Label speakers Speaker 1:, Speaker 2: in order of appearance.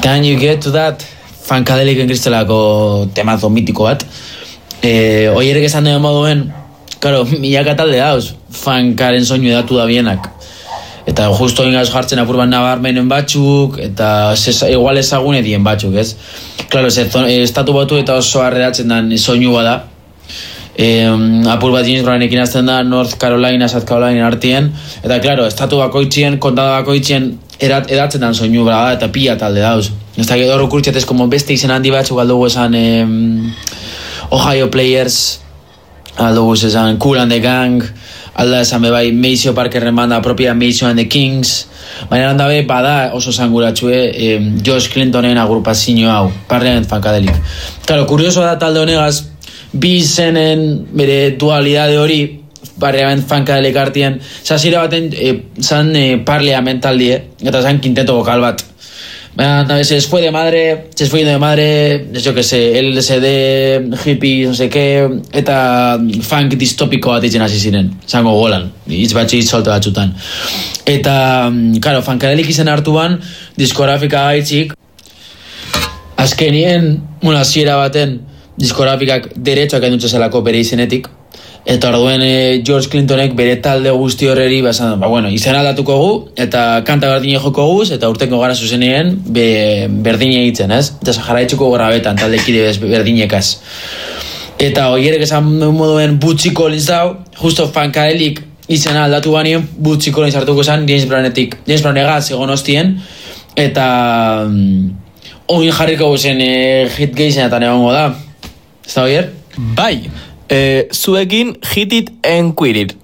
Speaker 1: Can you get to that? Funkadelic kristelako temazo mitiko bat. Oierek esan duen moduen, claro, milaka talde dauz, funkaren soinu edatu da bienak. Eta justo ingaz jartzen apurban nabarmenen batzuk, eta igual ezagun edien batzuk, ez? Claro, estatu batu eta oso arreratzen den soinu bada. Apur bat James Brownekin azten da North Carolina, South Carolina artien, eta claro, estatu bakoitzien, kontada bakoitzien edatzen den soinu bada eta pila talde dauz. Ez da gero kurtxetez, como beste izen handi batzuk aldugu esan Ohio Players, aldugu esan Kool and the Gang, alda esan bebai Maceo Parkerren banda propia Maceo and the Kings, baina handa be bada oso zanguratxue Josh Clintonen agrupazio hau, Parliament Funkadelic. Claro, kurioso da talde honegaz, bi izenen bere dualidade hori, Parliament Funkadelic artien, zazira baten zan Parliament taldie, eta zan quinteto vokal bat. Se les fue de madre, yo que sé, LSD, hippies, no sé qué, eta funk distopiko bat itzen hasi ziren, zango golan, hitz batxi solte batzutan. Eta, claro, Funkadelic izen hartuan, diskografika gaitzik, azkenien, hasiera baten, diskografikak derechoak endutze zelako bere izenetik, eta orduen George Clintonek bere talde guzti horreri basan, bueno, izen aldatuko gu, eta kanta berdine joko guz, eta urteko gara zuzenien berdine egiten, ez? Eta jarraitzuko grabetan, talde kide berdinekaz. Eta oierek esan moduen Bootsy Collins dau, justo Funkadelic izena aldatu banien, Bootsy Collins hartuko esan James Brownetik. James Brownegaz egon hostien, eta oin jarriko guzen hit geizenetan egongo da. Ez da oier?
Speaker 2: Bai, zuekin Hit It and Quit It.